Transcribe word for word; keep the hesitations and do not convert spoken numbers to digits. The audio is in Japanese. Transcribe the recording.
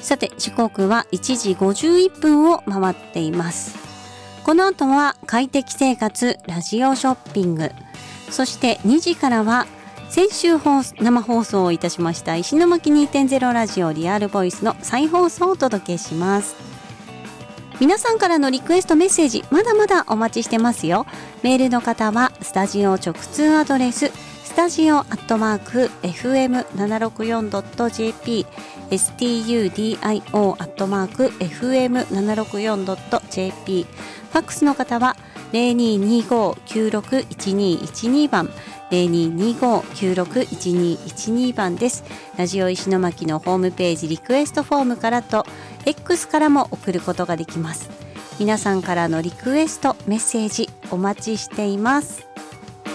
さて時刻はいちじごじゅういっぷんを回っています。この後は快適生活ラジオショッピング、そしてにじからは先週放生放送をいたしました石巻 にてんゼロ ラジオリアルボイスの再放送をお届けします。皆さんからのリクエストメッセージまだまだお待ちしてますよ。メールの方はスタジオ直通アドレススタジオアットマーク エフエムななろくよんドットジェーピー エスティーユーディーアイオー アットマーク エフエムななろくよんドットジェーピー、 ファックスの方はゼロにーにーごーきゅうろくいちにーいちにー番ゼロにーにーごーきゅうろくいちにーいちにー番です。ラジオ石巻のホームページリクエストフォームからと X からも送ることができます。皆さんからのリクエストメッセージお待ちしています。